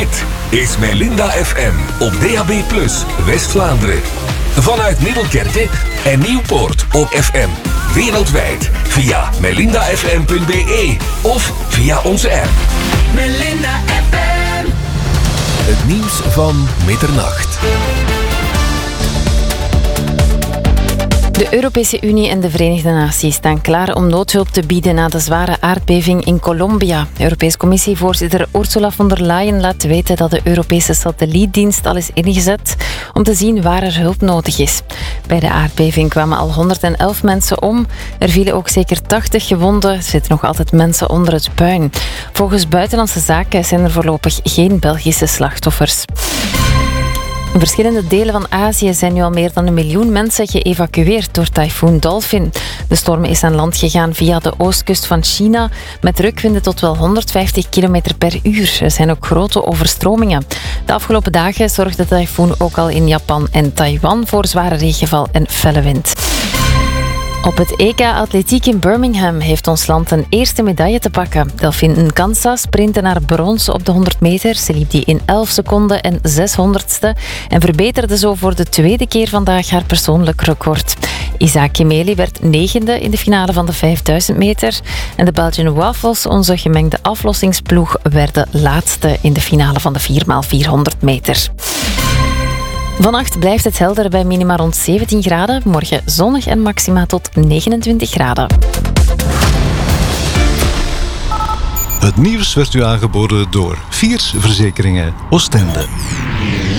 Dit is Melinda FM op DAB+, West-Vlaanderen. Vanuit Middelkerke en Nieuwpoort op FM. Wereldwijd via melindafm.be of via onze app. Melinda FM. Het nieuws van middernacht. De Europese Unie en de Verenigde Naties staan klaar om noodhulp te bieden na de zware aardbeving in Colombia. Europese Commissievoorzitter Ursula von der Leyen laat weten dat de Europese satellietdienst al is ingezet om te zien waar er hulp nodig is. Bij de aardbeving kwamen al 111 mensen om. Er vielen ook zeker 80 gewonden. Er zitten nog altijd mensen onder het puin. Volgens Buitenlandse Zaken zijn er voorlopig geen Belgische slachtoffers. In verschillende delen van Azië zijn nu al meer dan 1 miljoen mensen geëvacueerd door tyfoon Dolphin. De storm is aan land gegaan via de oostkust van China met drukwinden tot wel 150 km per uur. Er zijn ook grote overstromingen. De afgelopen dagen zorgde de tyfoon ook al in Japan en Taiwan voor zware regenval en felle wind. Op het EK Atletiek in Birmingham heeft ons land een eerste medaille te pakken. Delphine Nkansa sprintte naar brons op de 100 meter. Ze liep die in 11 seconden en 600ste en verbeterde zo voor de tweede keer vandaag haar persoonlijk record. Isaac Kimeli werd 9e in de finale van de 5000 meter. En de Belgian Waffles, onze gemengde aflossingsploeg, werden laatste in de finale van de 4x400 meter. Vannacht blijft het helder bij minima rond 17 graden. Morgen zonnig en maxima tot 29 graden. Het nieuws werd u aangeboden door Viers Verzekeringen Oostende.